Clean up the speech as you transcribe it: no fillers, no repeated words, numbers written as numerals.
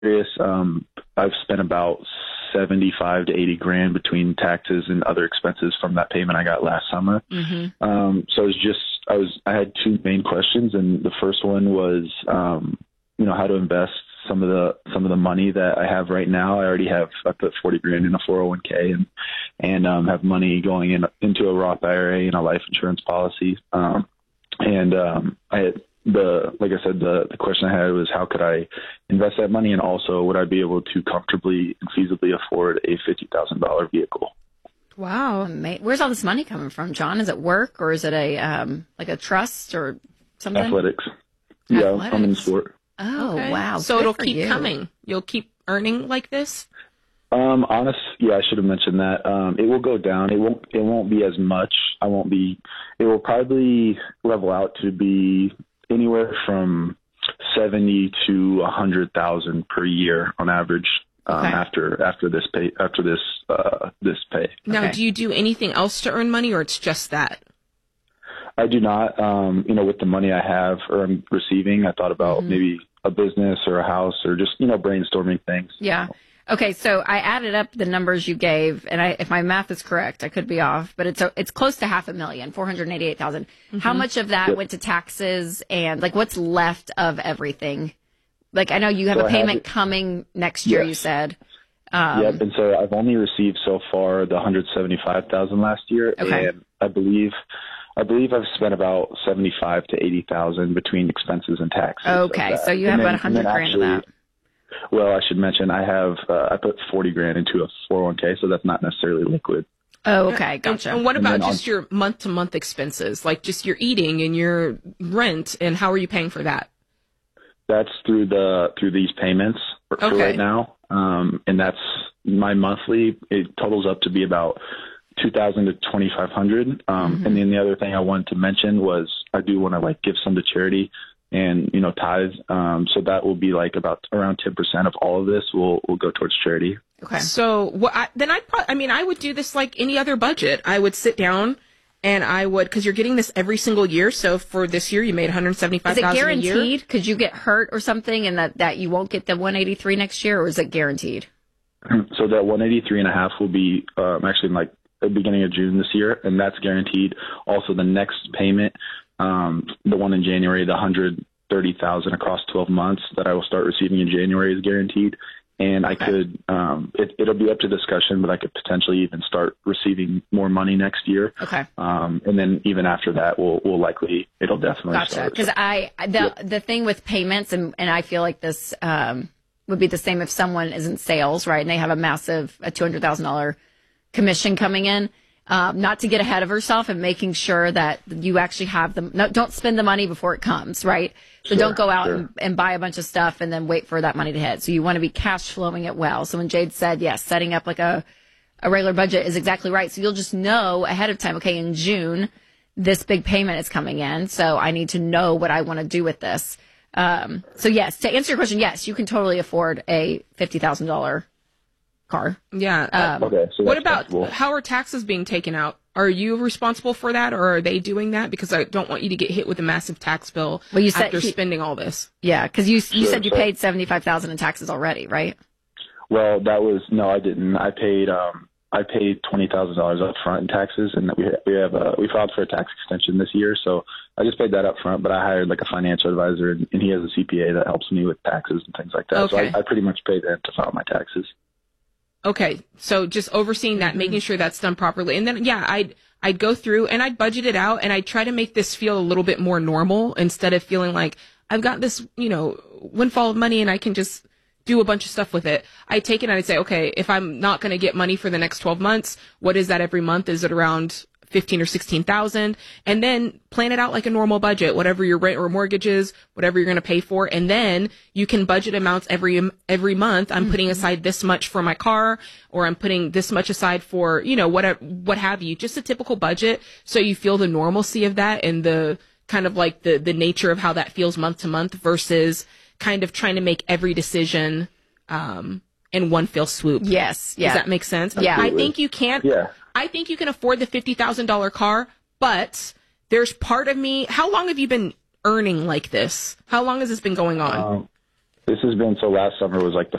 curious. I've spent about 75 to 80 grand between taxes and other expenses from that payment I got last summer. So I had two main questions, and the first one was, how to invest some of the money that I have right now. I put 40 grand in a 401k and have money going into a Roth IRA and a life insurance policy. The question I had was, how could I invest that money, and also would I be able to comfortably and feasibly afford a $50,000 vehicle? Wow. Where's all this money coming from, John? Is it work, or is it a trust or something? Athletics. Yeah, I'm in sport. Oh, okay. Wow. So it'll keep coming. You'll keep earning like this? I should have mentioned that. It will go down. It won't be as much. It will probably level out to be anywhere from 70 to 100,000 per year on average. After this pay. Now, do you do anything else to earn money, or it's just that? I do not. With the money I have or I'm receiving, I thought about maybe a business or a house, or just, brainstorming things. Yeah. Okay. So I added up the numbers you gave, and if my math is correct, I could be off, but it's close to $500,000, 488,000. How much of that went to taxes, and what's left of everything? I know you have a payment coming next year, you said. Yep. And so I've only received so far the $175,000 last year. Okay. And I believe I've spent about 75 to 80,000 between expenses and taxes. Okay. So you have about 100 grand of that. Well, I should mention I put 40 grand into a 401k, so that's not necessarily liquid. Oh, okay. Gotcha. And what about just your month-to-month expenses, like just your eating and your rent, and how are you paying for that? That's through these payments for right now. And that's my monthly. It totals up to be about $2,000 to $2,500. And then the other thing I wanted to mention was I do want to give some to charity and, tithes. So that will be about around 10% of all of this will go towards charity. Okay. So I would do this like any other budget. I would sit down and I would, because you're getting this every single year. So for this year, you made $175,000 a year. Is it guaranteed? Could you get hurt or something, and that you won't get the 183 next year, or is it guaranteed? So that 183.5 will be actually in the beginning of June this year, and that's guaranteed. Also, the next payment, the one in January, the $130,000 across 12 months that I will start receiving in January is guaranteed. And I could, it'll be up to discussion, but I could potentially even start receiving more money next year. Okay. And then even after that, it'll definitely start. Because the thing with payments, and I feel like this would be the same if someone is in sales, right? And they have a $200,000 commission coming in. Not to get ahead of herself, and making sure that you actually have them. No, don't spend the money before it comes, right? So don't go out and buy a bunch of stuff and then wait for that money to hit. So you want to be cash flowing it well. So when Jade said, yes, setting up a regular budget is exactly right. So you'll just know ahead of time, okay, in June, this big payment is coming in. So I need to know what I want to do with this. So yes, to answer your question, yes, you can totally afford a $50,000 car. Yeah. Okay. So what about how are taxes being taken out? Are you responsible for that, or are they doing that? Because I don't want you to get hit with a massive tax bill after spending all this. Yeah, because you said you paid $75,000 in taxes already, right? Well, I didn't. I paid $20,000 up front in taxes, and we filed for a tax extension this year, so I just paid that up front. But I hired a financial advisor, and he has a CPA that helps me with taxes and things like that. Okay. So I pretty much pay them to file my taxes. Okay, so just overseeing that, making sure that's done properly. And then, I'd go through and I'd budget it out, and I'd try to make this feel a little bit more normal instead of feeling like I've got this, windfall of money and I can just do a bunch of stuff with it. I'd take it and I'd say, okay, if I'm not going to get money for the next 12 months, what is that every month? Is it around 15 or 16,000, and then plan it out like a normal budget, whatever your rent or mortgage is, whatever you're going to pay for. And then you can budget amounts every month. I'm putting aside this much for my car, or I'm putting this much aside for, what have you, just a typical budget. So you feel the normalcy of that and the kind of the nature of how that feels month to month versus kind of trying to make every decision, in one fell swoop. Yes. Yeah. Does that make sense? Yeah. I think you can. Yeah. I think you can afford the $50,000 car, but there's part of me. How long have you been earning like this? How long has this been going on? This has been, so last summer was like the